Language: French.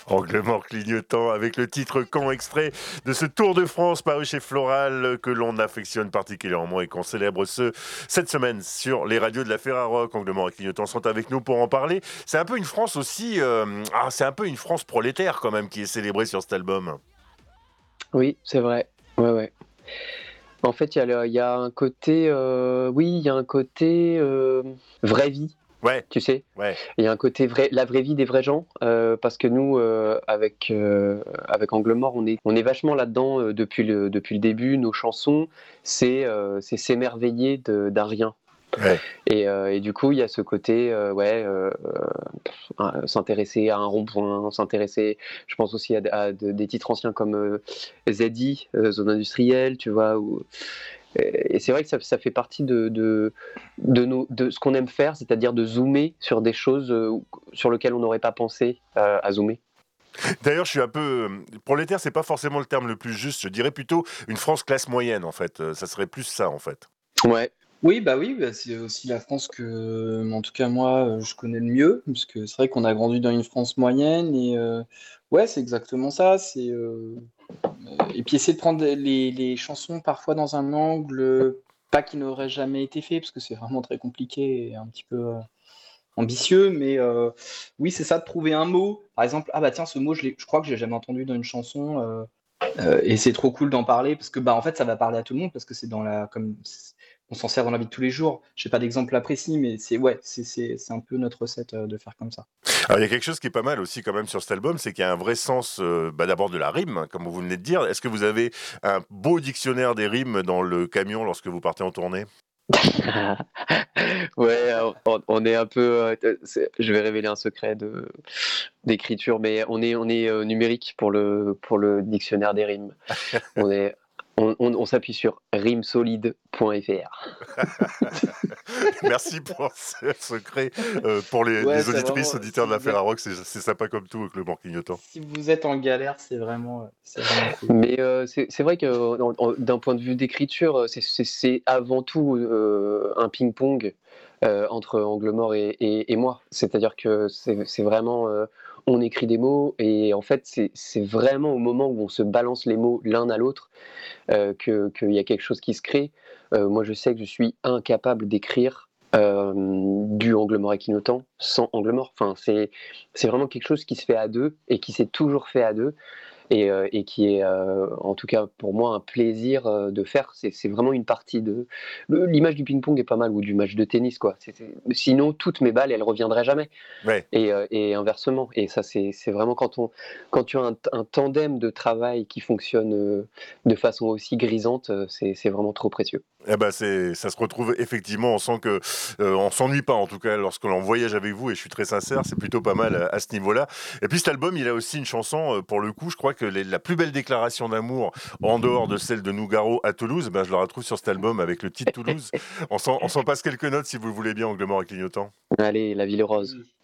Angle mort clignotant avec le titre Quand, extrait de ce Tour de France paru chez Floral que l'on affectionne particulièrement et qu'on célèbre cette semaine sur les radios de la Ferrarock. Angle mort et clignotant sont avec nous pour en parler. C'est un peu une France aussi, c'est un peu une France prolétaire quand même qui est célébrée sur cet album. Oui, c'est vrai. Ouais, ouais. En fait, il y a un côté, oui, il y a un côté vraie vie, Ouais, tu sais. ouais, Il y a un côté vrai, la vraie vie des vrais gens, parce que nous, avec Angle Mort, on est vachement là-dedans depuis le début. Nos chansons, c'est s'émerveiller d'un rien. ouais. Et du coup, il y a ce côté, s'intéresser à un rond-point, s'intéresser, je pense aussi des titres anciens comme ZI, Zone Industrielle, tu vois. Et c'est vrai que ça fait partie de ce qu'on aime faire, c'est-à-dire de zoomer sur des choses sur lesquelles on n'aurait pas pensé à zoomer. D'ailleurs, je suis un peu prolétaire, c'est pas forcément le terme le plus juste. Je dirais plutôt une France classe moyenne en fait. Ça serait plus ça en fait. Ouais, Oui, bah, c'est aussi la France que, en tout cas moi, je connais le mieux, parce que c'est vrai qu'on a grandi dans une France moyenne et ouais, c'est exactement ça. Et puis essayer de prendre les chansons parfois dans un angle pas qui n'aurait jamais été fait, parce que c'est vraiment très compliqué et un petit peu ambitieux, mais oui, c'est ça de trouver un mot. Par exemple, ah bah tiens, ce mot, je crois que je l'ai jamais entendu dans une chanson. Et c'est trop cool d'en parler parce que bah en fait ça va parler à tout le monde parce que c'est on s'en sert dans la vie de tous les jours. J'ai pas d'exemple précis, mais c'est un peu notre recette de faire comme ça. Alors, il y a quelque chose qui est pas mal aussi quand même sur cet album, c'est qu'il y a un vrai sens, d'abord de la rime, hein, comme vous venez de dire. Est-ce que vous avez un beau dictionnaire des rimes dans le camion lorsque vous partez en tournée? ouais, on est un peu. Je vais révéler un secret d'écriture, mais on est numérique pour le dictionnaire des rimes. On est, on s'appuie sur rimesolide.fr. Merci pour ce secret, pour Ouais, les c'est auditrices, vraiment auditeurs de la Ferrarock, c'est sympa comme tout avec le Mort clignotant. si vous êtes en galère, c'est vraiment cool. Mais c'est vrai que d'un point de vue d'écriture, c'est avant tout un ping-pong entre Angle Mort et moi. C'est-à-dire que c'est vraiment, on écrit des mots et en fait, c'est vraiment au moment où on se balance les mots l'un à l'autre qu'il y a quelque chose qui se crée. Moi, je sais que je suis incapable d'écrire du Angle Mort et Clignotant sans Angle Mort. Enfin, c'est vraiment quelque chose qui se fait à deux et qui s'est toujours fait à deux et qui est en tout cas pour moi un plaisir de faire. C'est vraiment une partie de l'image du ping-pong est pas mal ou du match de tennis quoi. Sinon toutes mes balles elles reviendraient jamais Ouais. et inversement. Et ça c'est vraiment quand tu as un tandem de travail qui fonctionne de façon aussi grisante, c'est vraiment trop précieux. Eh ben, ça se retrouve effectivement, on sent que, on s'ennuie pas en tout cas lorsque l'on voyage avec vous et je suis très sincère, c'est plutôt pas mal à ce niveau-là. Et puis cet album, il a aussi une chanson, pour le coup, je crois que la plus belle déclaration d'amour, en dehors de celle de Nougaro à Toulouse, ben, je la retrouve sur cet album avec le titre Toulouse. On s'en passe quelques notes si vous le voulez bien, Angle mort et clignotant. Allez, la ville est rose. Oui.